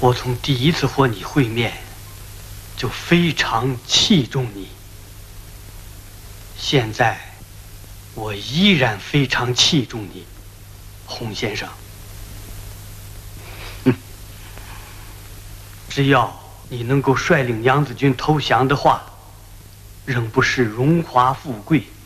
我从第一次和你会面，就非常器重你。现在，我依然非常器重你，洪先生。只要你能够率领娘子军投降的话，仍不是荣华富贵，